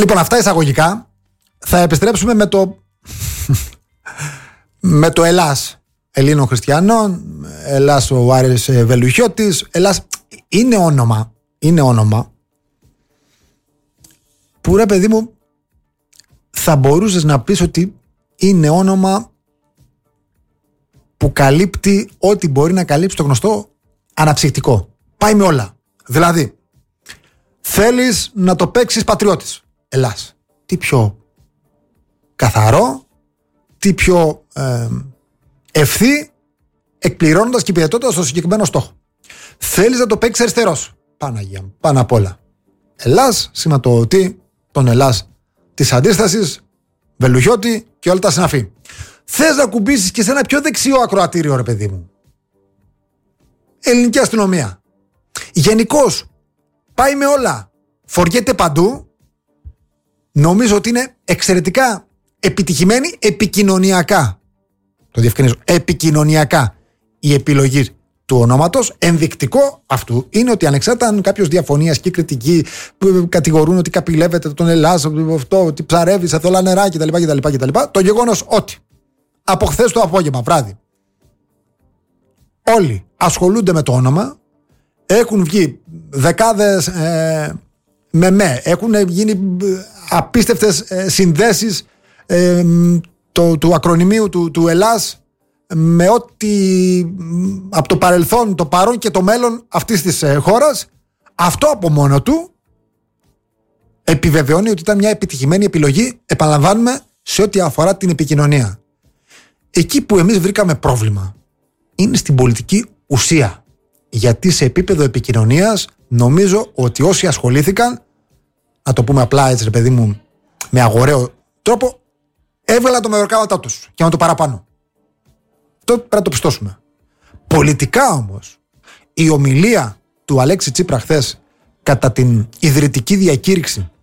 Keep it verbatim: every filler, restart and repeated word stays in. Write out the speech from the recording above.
Λοιπόν, αυτά εισαγωγικά. Θα επιστρέψουμε με το με το Ελλάς Ελλήνων Χριστιανών, Ελλάς ο Άρης Βελουχιώτης. Ελλάς είναι όνομα, είναι όνομα που, ρε παιδί μου, θα μπορούσες να πεις ότι είναι όνομα που καλύπτει ό,τι μπορεί να καλύψει το γνωστό αναψυκτικό. Πάει με όλα. Δηλαδή, θέλεις να το παίξεις πατριώτης. Ελλάς. Τι πιο καθαρό, τι πιο ε, ευθύ, εκπληρώνοντας και υπηρετώντας το συγκεκριμένο στόχο. Θέλεις να το παίξεις αριστερός. Παναγία μου, πάνω απ' όλα. Ελλάς, σηματοδοτεί τον Ελλάς της αντίστασης, Βελουχιώτη και όλα τα συναφή. Θες να κουμπίσεις και σε ένα πιο δεξιό ακροατήριο, ρε παιδί μου. Ελληνική αστυνομία. Γενικώς, πάει με όλα. Φοριέται παντού. Νομίζω ότι είναι εξαιρετικά επιτυχημένη επικοινωνιακά. Το διευκρινίζω. Επικοινωνιακά η επιλογή του ονόματος. Ενδεικτικό αυτού είναι ότι ανεξάρτητα αν κάποιος διαφωνίας και κριτική που κατηγορούν ότι καπηλεύεται τον Ελλάς, αυτό, ότι ψαρεύει σε θολά νερά κτλ. κτλ, κτλ. Το γεγονός ότι από χθες το απόγευμα, βράδυ, όλοι ασχολούνται με το όνομα, έχουν βγει δεκάδες ε, με με, έχουν γίνει απίστευτες ε, συνδέσεις ε, το, του ακρονιμίου του, του Ελλάς με ό,τι από το παρελθόν, το παρόν και το μέλλον αυτής της ε, χώρας. Αυτό από μόνο του επιβεβαιώνει ότι ήταν μια επιτυχημένη επιλογή, επαναλαμβάνουμε, σε ό,τι αφορά την επικοινωνία. Εκεί που εμείς βρήκαμε πρόβλημα είναι στην πολιτική ουσία. Γιατί σε επίπεδο επικοινωνίας νομίζω ότι όσοι ασχολήθηκαν, να το πούμε απλά έτσι, ρε παιδί μου, με αγοραίο τρόπο, έβγαλαν το μεροκάματά τους και με το παραπάνω. Αυτό πρέπει να το πιστώσουμε. Πολιτικά όμως, η ομιλία του Αλέξη Τσίπρα χθες κατά την ιδρυτική διακήρυξη